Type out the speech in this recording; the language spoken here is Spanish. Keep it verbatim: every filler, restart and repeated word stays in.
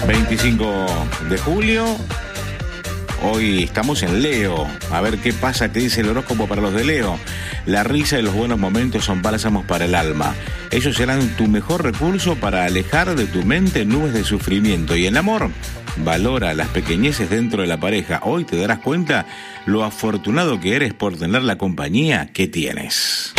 veinticinco de julio. Hoy estamos en Leo. A ver qué pasa, qué dice el horóscopo para los de Leo. La risa y los buenos momentos son bálsamos para el alma. Ellos serán tu mejor recurso para alejar de tu mente nubes de sufrimiento. Y en amor, valora las pequeñeces dentro de la pareja. Hoy te darás cuenta lo afortunado que eres por tener la compañía que tienes.